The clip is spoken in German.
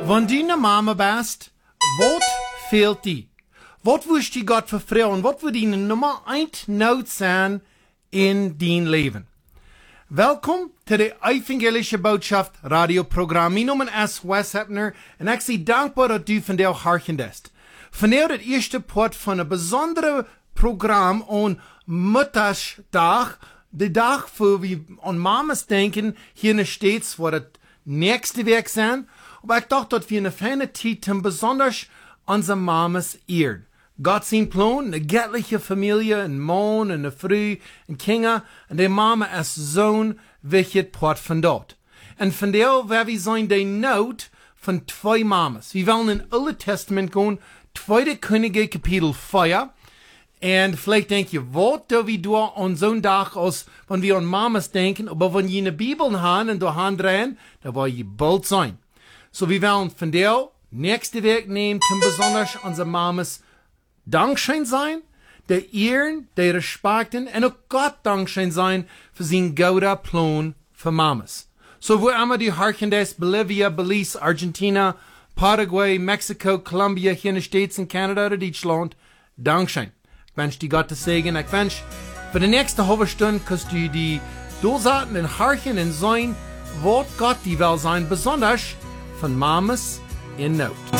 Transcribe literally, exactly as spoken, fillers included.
Wenn du eine Mama bist, was fehlt dir? Was wünscht dir Gott für Frauen? Was wird die Nummer eins Not sein in dein Leben? Welkom to de Evangelische Botschaft radioprogram. Mijn naam is Wes Hepner en ik zie dankbaar dat u vandaag harkendest. Vandaag het eerste part van een bijzondere programma aan Muttersdag. De dag voor we aan mamas denken hier in de States, waar het nächste week zijn. Maar ik dacht dat we een fijne tijd hebben, besonders onze mamas eerd. Gott sein Plan, eine göttliche Familie, ein Mann, eine Frau, ein Kinder, und die Mama ist Sohn, welches Port von dort. Und von der werden wir sein, die Not von zwei Mamas. Wir wollen in Alte Testament gehen, zweite Könige, Kapitel vier, und vielleicht denkt ihr, was da wir da an so einem Tag aus, wenn wir an Mamas denken, aber wenn ihr eine Bibel haben und da Hand drehen, da wollen ihr bald sein. So, wir wollen von der nächste Weg nehmen, zum besonders unsere Mamas Dankschein sein, der Ehren, der Respekten, und auch Gott Dankschein sein für seinen guten Plan für Mamas. So, wo immer die Harkendes, Bolivia, Belize, Argentina, Paraguay, Mexiko, Colombia, hier in den States, in Kanada oder Deutschland, Dankschein. Ich wünsche dir Gott Segen. Ich wünsche, für die nächste halbe Stunde kannst du die durchsaten und harken und sein, was Gott die will sein, besonders von Mamas in Not.